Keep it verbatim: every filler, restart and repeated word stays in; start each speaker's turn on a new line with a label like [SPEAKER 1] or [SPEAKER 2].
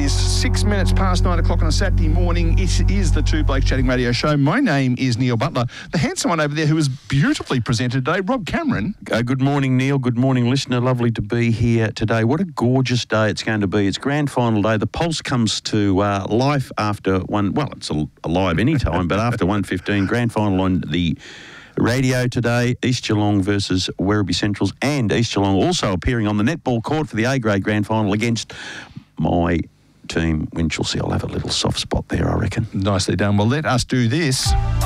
[SPEAKER 1] is six minutes past nine o'clock on a Saturday morning. It is the Two Blokes Chatting radio show. My name is Neil Butler. The handsome one over there who is beautifully presented today, Rob Cameron.
[SPEAKER 2] Uh, good morning, Neil. Good morning, listener. Lovely to be here today. What a gorgeous day it's going to be. It's grand final day. The Pulse comes to uh, life after one, well, it's alive any time, but after one fifteen, grand final on the radio today. East Geelong versus Werribee Centrals, and East Geelong also appearing on the netball court for the A-grade grand final against my team, Winchelsea. I'll have a little soft spot there, I reckon.
[SPEAKER 1] Nicely done. Well, let us do this.